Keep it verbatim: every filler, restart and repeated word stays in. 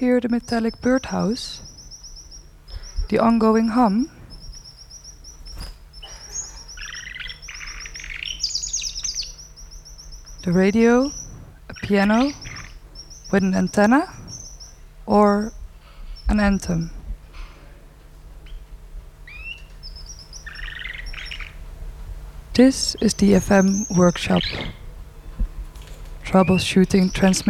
Hear the metallic birdhouse, the ongoing hum. The radio, a piano with an antenna, or an anthem. This is the F M workshop. Troubleshooting transmission.